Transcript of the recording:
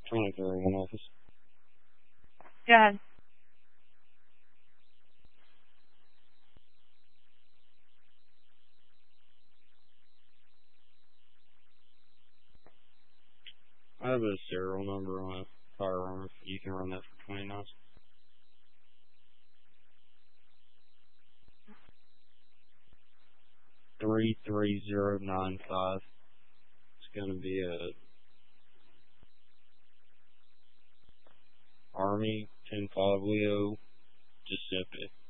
23 in office. Go ahead. I have a serial number on a firearm. You can run that for 29. $33095. It's gonna be a Army 10.5 Leo Giuseppe.